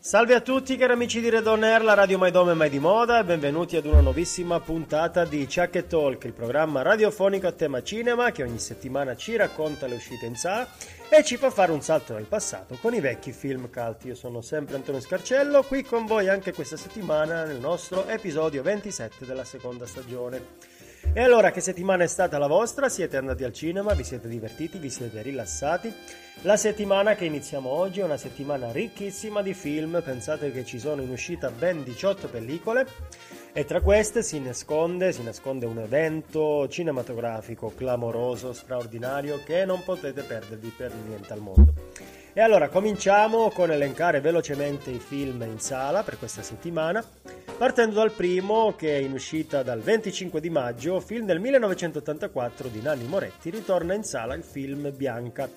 Salve a tutti cari amici di Red On Air, la radio mai dome mai di moda, e benvenuti ad una nuovissima puntata di Chuck e Talk, il programma radiofonico a tema cinema che ogni settimana ci racconta le uscite in sala e ci fa fare un salto nel passato con i vecchi film cult. Io sono sempre Antonio Scarcello, qui con voi anche questa settimana nel nostro episodio 27 della seconda stagione. E allora, che settimana è stata la vostra? Siete andati al cinema? Vi siete divertiti? Vi siete rilassati? La settimana che iniziamo oggi è una settimana ricchissima di film. Pensate che ci sono in uscita ben 18 pellicole e tra queste si nasconde un evento cinematografico clamoroso, straordinario, che non potete perdervi per niente al mondo. E allora cominciamo con elencare velocemente i film in sala per questa settimana, partendo dal primo, che è in uscita dal 25 di maggio, film del 1984 di Nanni Moretti. Ritorna in sala il film Bianca.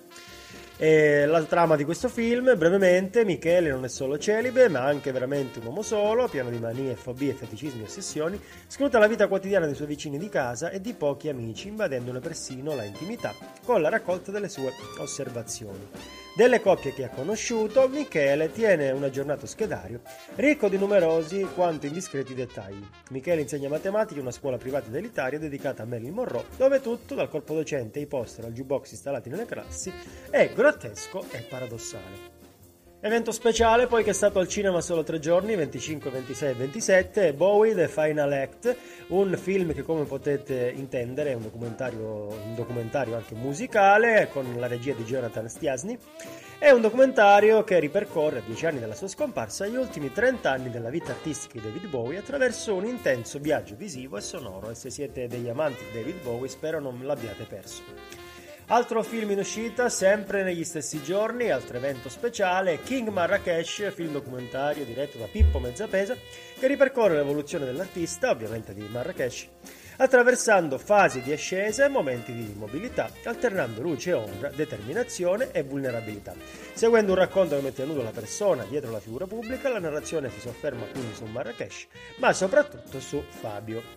E la trama di questo film, brevemente: Michele non è solo celibe, ma anche veramente un uomo solo, pieno di manie, fobie, feticismi e ossessioni. Scruta la vita quotidiana dei suoi vicini di casa e di pochi amici, invadendone persino la intimità con la raccolta delle sue osservazioni. Delle coppie che ha conosciuto, Michele tiene un aggiornato schedario, ricco di numerosi quanto indiscreti dettagli. Michele insegna matematica in una scuola privata ed elitaria dedicata a Marilyn Monroe, dove tutto, dal corpo docente ai poster al jukebox installati nelle classi, è grottesco e paradossale. Evento speciale poi che è stato al cinema solo 3 giorni, 25, 26 e 27, è Bowie The Final Act, un film che, come potete intendere, è un documentario anche musicale con la regia di Jonathan Stiasny. È un documentario che ripercorre, a 10 anni dalla sua scomparsa, gli ultimi 30 anni della vita artistica di David Bowie attraverso un intenso viaggio visivo e sonoro, e se siete degli amanti di David Bowie spero non l'abbiate perso. Altro film in uscita, sempre negli stessi giorni, altro evento speciale, King Marrakesh, film documentario diretto da Pippo Mezzapesa, che ripercorre l'evoluzione dell'artista, ovviamente di Marrakesh, attraversando fasi di ascesa e momenti di immobilità, alternando luce e ombra, determinazione e vulnerabilità. Seguendo un racconto che mette a nudo la persona dietro la figura pubblica, la narrazione si sofferma quindi su Marrakesh, ma soprattutto su Fabio.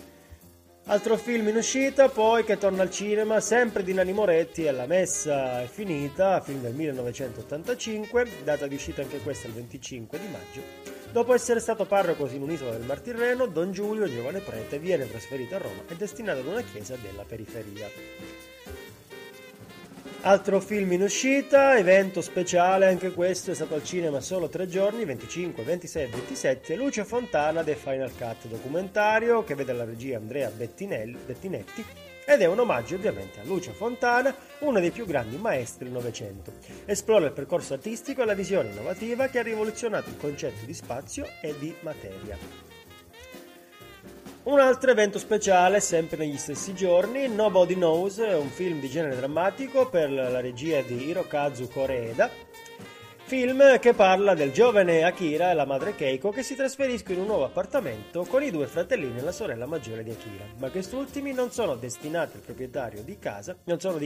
Altro film in uscita poi che torna al cinema, sempre di Nanni Moretti, è La Messa è finita, film del 1985, data di uscita anche questa il 25 di maggio. Dopo essere stato parroco in un'isola del Mar Tirreno, Don Giulio, giovane prete, viene trasferito a Roma e destinato ad una chiesa della periferia. Altro film in uscita, evento speciale, anche questo è stato al cinema solo 3 giorni, 25, 26 e 27, Lucio Fontana The Final Cut, documentario che vede la regia Andrea Bettinetti ed è un omaggio ovviamente a Lucio Fontana, uno dei più grandi maestri del Novecento. Esplora il percorso artistico e la visione innovativa che ha rivoluzionato il concetto di spazio e di materia. Un altro evento speciale, sempre negli stessi giorni, Nobody Knows, un film di genere drammatico per la regia di Hirokazu Koreeda, film che parla del giovane Akira e la madre Keiko che si trasferiscono in un nuovo appartamento con i 2 fratellini e la sorella maggiore di Akira, ma quest'ultimi non sono dichiarati al proprietario di casa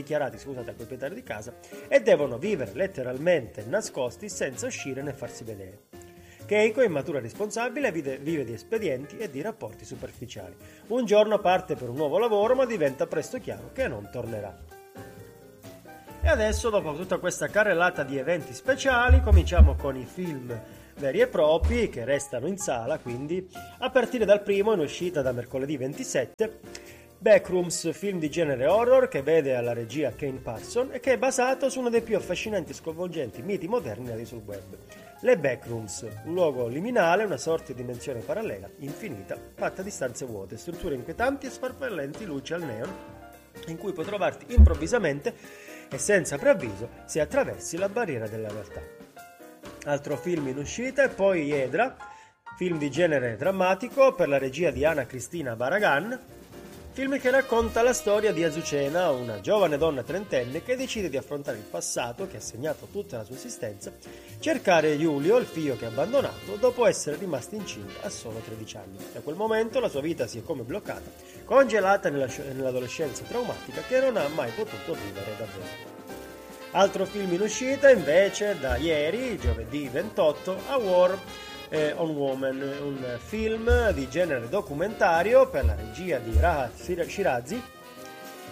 e devono vivere letteralmente nascosti senza uscire né farsi vedere. Keiko, immatura e responsabile, vive di espedienti e di rapporti superficiali. Un giorno parte per un nuovo lavoro, ma diventa presto chiaro che non tornerà. E adesso, dopo tutta questa carrellata di eventi speciali, cominciamo con i film veri e propri che restano in sala, quindi a partire dal primo, in uscita da mercoledì 27, Backrooms, film di genere horror che vede alla regia Kane Parson e che è basato su uno dei più affascinanti e sconvolgenti miti moderni nati sul web. Le Backrooms, un luogo liminale, una sorta di dimensione parallela, infinita, fatta di stanze vuote, strutture inquietanti e sfarfallenti luci al neon, in cui puoi trovarti improvvisamente e senza preavviso se attraversi la barriera della realtà. Altro film in uscita è poi Hiedra, film di genere drammatico per la regia di Ana Cristina Barragan, film che racconta la storia di Azucena, una giovane donna trentenne che decide di affrontare il passato che ha segnato tutta la sua esistenza, cercare Giulio, il figlio che ha abbandonato, dopo essere rimasta incinta a solo 13 anni. Da quel momento la sua vita si è come bloccata, congelata nell'adolescenza traumatica che non ha mai potuto vivere davvero. Altro film in uscita invece da ieri, giovedì 28, A War on Woman, un film di genere documentario per la regia di Raha Shirazi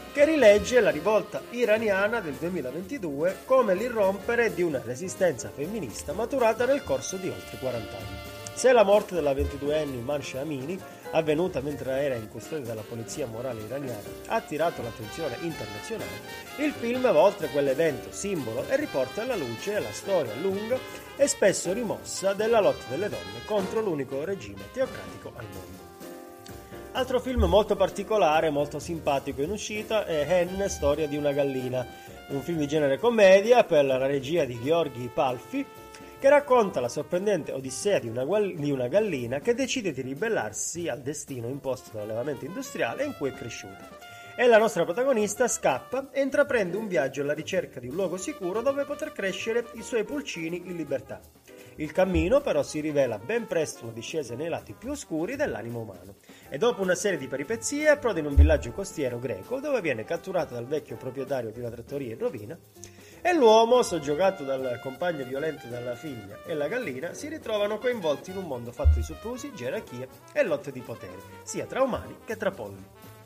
che rilegge la rivolta iraniana del 2022 come l'irrompere di una resistenza femminista maturata nel corso di oltre 40 anni. Se la morte della 22enne Mahsa Amini, avvenuta mentre era in custodia della polizia morale iraniana, ha attirato l'attenzione internazionale, il film va oltre quell'evento simbolo e riporta alla luce la storia lunga e spesso rimossa della lotta delle donne contro l'unico regime teocratico al mondo. Altro film molto particolare, molto simpatico in uscita è Hen, storia di una gallina, un film di genere commedia per la regia di Gheorghi Palfi, che racconta la sorprendente odissea di una gallina che decide di ribellarsi al destino imposto dall'allevamento industriale in cui è cresciuta. E la nostra protagonista scappa e intraprende un viaggio alla ricerca di un luogo sicuro dove poter crescere i suoi pulcini in libertà. Il cammino però si rivela ben presto una discesa nei lati più oscuri dell'animo umano e dopo una serie di peripezie approda in un villaggio costiero greco dove viene catturata dal vecchio proprietario di una trattoria in rovina e l'uomo, soggiogato dal compagno violento della figlia e la gallina, si ritrovano coinvolti in un mondo fatto di soprusi, gerarchie e lotte di potere, sia tra umani che tra polli.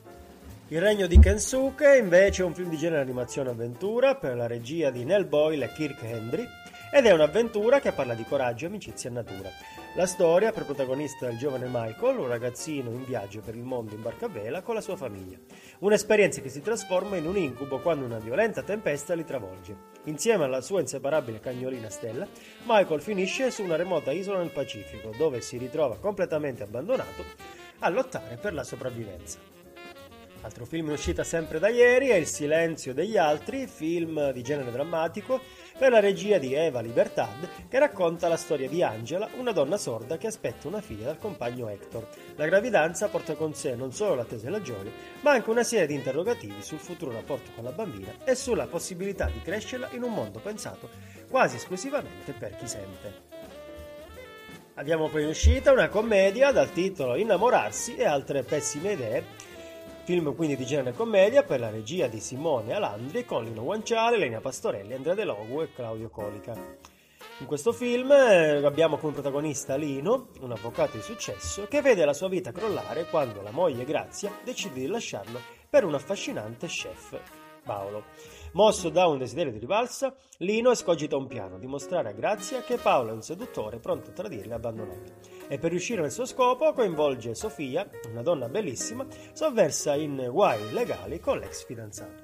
Il regno di Kensuke invece è un film di genere animazione-avventura per la regia di Nell Boyle e Kirk Hendry ed è un'avventura che parla di coraggio, amicizia e natura. La storia per protagonista il giovane Michael, un ragazzino in viaggio per il mondo in barca a vela con la sua famiglia. Un'esperienza che si trasforma in un incubo quando una violenta tempesta li travolge. Insieme alla sua inseparabile cagnolina Stella, Michael finisce su una remota isola nel Pacifico, dove si ritrova completamente abbandonato a lottare per la sopravvivenza. Altro film in uscita sempre da ieri è Il silenzio degli altri, film di genere drammatico per la regia di Eva Libertad, che racconta la storia di Angela, una donna sorda che aspetta una figlia dal compagno Hector. La gravidanza porta con sé non solo l'attesa e la gioia, ma anche una serie di interrogativi sul futuro rapporto con la bambina e sulla possibilità di crescerla in un mondo pensato quasi esclusivamente per chi sente. Abbiamo poi in uscita una commedia dal titolo Innamorarsi e altre pessime idee, film quindi di genere commedia per la regia di Simone Alandri con Lino Guanciale, Elena Pastorelli, Andrea De Logu e Claudio Colica. In questo film abbiamo come protagonista Lino, un avvocato di successo, che vede la sua vita crollare quando la moglie Grazia decide di lasciarlo per un affascinante chef, Paolo. Mosso da un desiderio di rivalsa, Lino escogita un piano, dimostrare a Grazia che Paolo è un seduttore pronto a tradirla e abbandonarla. E per riuscire nel suo scopo coinvolge Sofia, una donna bellissima, sovversa in guai legali con l'ex fidanzato.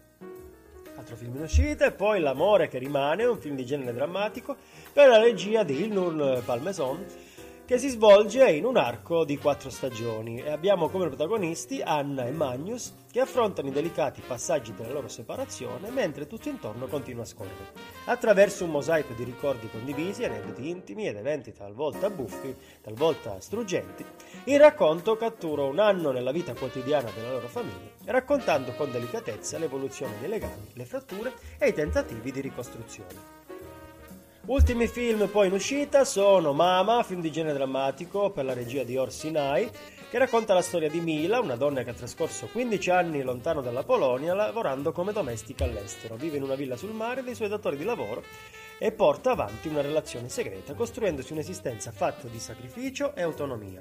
Altro film in uscita è poi L'amore che rimane, un film di genere drammatico per la regia di Ilnur Palmeson, che si svolge in un arco di 4 stagioni e abbiamo come protagonisti Anna e Magnus che affrontano i delicati passaggi della loro separazione mentre tutto intorno continua a scorrere. Attraverso un mosaico di ricordi condivisi, aneddoti intimi ed eventi talvolta buffi, talvolta struggenti, il racconto cattura un anno nella vita quotidiana della loro famiglia, raccontando con delicatezza l'evoluzione dei legami, le fratture e i tentativi di ricostruzione. Ultimi film poi in uscita sono Mama, film di genere drammatico per la regia di Or Sinai, che racconta la storia di Mila, una donna che ha trascorso 15 anni lontano dalla Polonia lavorando come domestica all'estero. Vive in una villa sul mare dei suoi datori di lavoro e porta avanti una relazione segreta, costruendosi un'esistenza fatta di sacrificio e autonomia.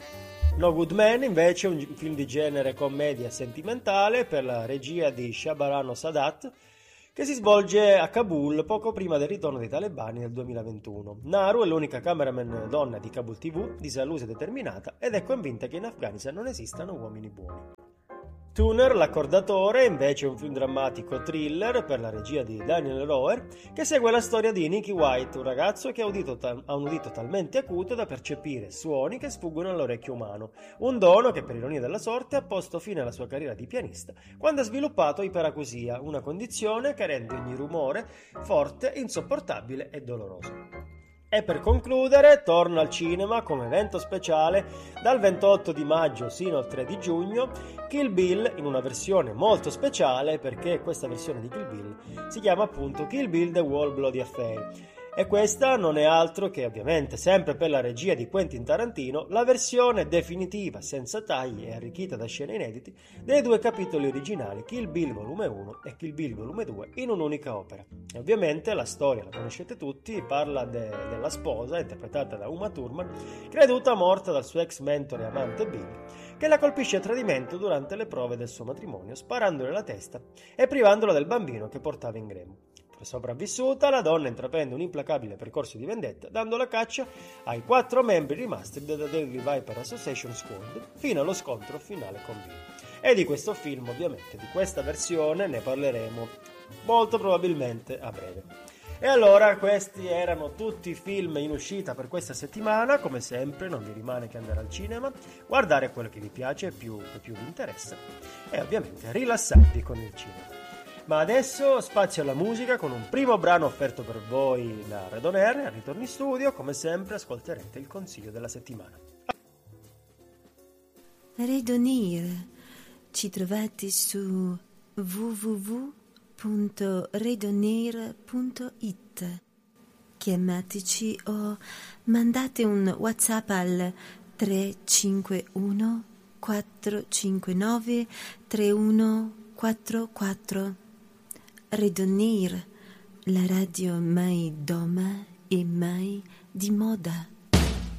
No Good Man invece è un film di genere commedia sentimentale per la regia di Shabarano Sadat, che si svolge a Kabul poco prima del ritorno dei talebani nel 2021. Naru è l'unica cameraman donna di Kabul TV, disillusa e determinata, ed è convinta che in Afghanistan non esistano uomini buoni. Tuner, l'accordatore, invece è un film drammatico thriller per la regia di Daniel Roer, che segue la storia di Nicky White, un ragazzo che ha un udito talmente acuto da percepire suoni che sfuggono all'orecchio umano, un dono che per ironia della sorte ha posto fine alla sua carriera di pianista quando ha sviluppato iperacusia, una condizione che rende ogni rumore forte, insopportabile e doloroso. E per concludere, torna al cinema come evento speciale dal 28 di maggio sino al 3 di giugno Kill Bill in una versione molto speciale, perché questa versione di Kill Bill si chiama appunto Kill Bill The Whole Bloody Affair E questa non è altro che, ovviamente, sempre per la regia di Quentin Tarantino, la versione definitiva, senza tagli e arricchita da scene inediti, dei 2 capitoli originali Kill Bill volume 1 e Kill Bill volume 2 in un'unica opera. E ovviamente la storia, la conoscete tutti, parla della sposa, interpretata da Uma Thurman, creduta morta dal suo ex mentore e amante Bill, che la colpisce a tradimento durante le prove del suo matrimonio, sparandole alla testa e privandola del bambino che portava in grembo. Sopravvissuta, la donna intraprende un implacabile percorso di vendetta, dando la caccia ai 4 membri rimasti della Deadly Viper Assassination Squad fino allo scontro finale con Bill. E di questo film, ovviamente, di questa versione, ne parleremo molto probabilmente a breve. E allora, questi erano tutti i film in uscita per questa settimana. Come sempre, non vi rimane che andare al cinema, guardare quello che vi piace e che più vi interessa, e ovviamente rilassarvi con il cinema. Ma adesso spazio alla musica con un primo brano offerto per voi da Red On Air. Al ritorno in studio, come sempre, ascolterete il consiglio della settimana. Red On Air, ci trovate su www.redonair.it. Chiamateci o mandate un WhatsApp al 351 459 3144. Red On Air, la radio mai doma e mai di moda.